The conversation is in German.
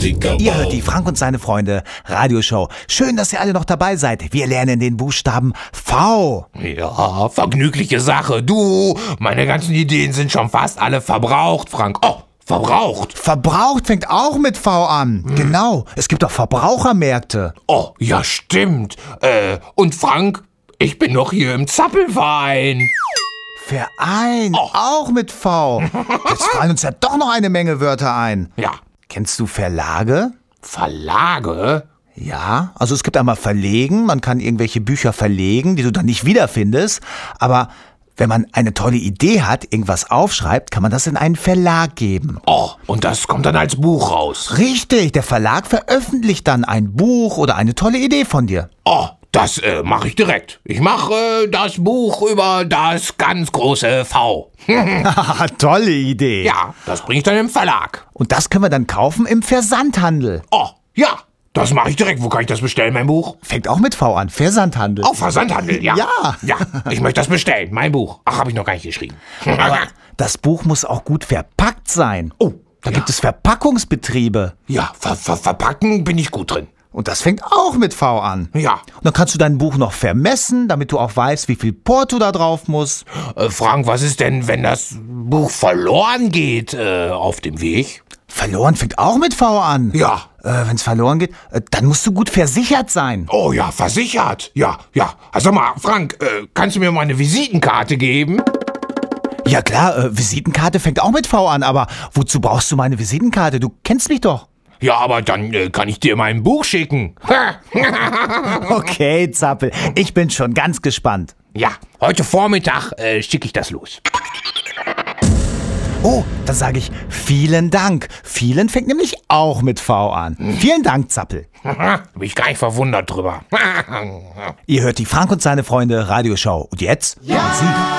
Ihr hört die Frank und seine Freunde Radioshow. Schön, dass ihr alle noch dabei seid. Wir lernen den Buchstaben V. Ja, vergnügliche Sache. Du, meine ganzen Ideen sind schon fast alle verbraucht, Frank. Oh, verbraucht. Verbraucht fängt auch mit V an. Genau, es gibt auch Verbrauchermärkte. Oh, ja stimmt. Und Frank, ich bin noch hier im Zappelverein. Verein, auch mit V. Jetzt fallen uns ja doch noch eine Menge Wörter ein. Ja. Kennst du Verlage? Verlage? Ja, also es gibt einmal Verlegen, man kann irgendwelche Bücher verlegen, die du dann nicht wiederfindest, aber wenn man eine tolle Idee hat, irgendwas aufschreibt, kann man das in einen Verlag geben. Oh, und das kommt dann als Buch raus. Richtig, der Verlag veröffentlicht dann ein Buch oder eine tolle Idee von dir. Oh, das mache ich direkt. Ich mache das Buch über das ganz große V. Tolle Idee. Ja, das bringe ich dann im Verlag. Und das können wir dann kaufen im Versandhandel. Oh, ja, das mache ich direkt. Wo kann ich das bestellen, mein Buch? Fängt auch mit V an, Versandhandel. Auf Versandhandel, ja. Ja. Ja, ich möchte das bestellen, mein Buch. Ach, habe ich noch gar nicht geschrieben. Aber das Buch muss auch gut verpackt sein. Oh, Da ja. gibt es Verpackungsbetriebe. Ja, verpacken bin ich gut drin. Und das fängt auch mit V an. Ja. Und dann kannst du dein Buch noch vermessen, damit du auch weißt, wie viel Porto da drauf muss. Frank, was ist denn, wenn das Buch verloren geht auf dem Weg? Verloren fängt auch mit V an. Ja. Wenn es verloren geht, dann musst du gut versichert sein. Oh ja, versichert. Ja. Also mal, Frank, kannst du mir mal eine Visitenkarte geben? Ja klar, Visitenkarte fängt auch mit V an, aber wozu brauchst du meine Visitenkarte? Du kennst mich doch. Ja, aber dann kann ich dir mein Buch schicken. Okay, Zappel, ich bin schon ganz gespannt. Ja, heute Vormittag schicke ich das los. Oh, dann sage ich vielen Dank. Vielen fängt nämlich auch mit V an. Vielen Dank, Zappel. Bin ich gar nicht verwundert drüber. Ihr hört die Frank und seine Freunde Radioshow. Und jetzt? Ja. Sie.